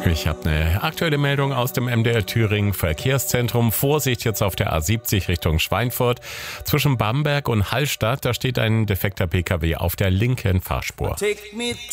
Ich habe eine aktuelle Meldung aus dem MDR Thüringen Verkehrszentrum. Vorsicht jetzt auf der A70 Richtung Schweinfurt. Zwischen Bamberg und Hallstatt, da steht ein defekter PKW auf der linken Fahrspur. Take me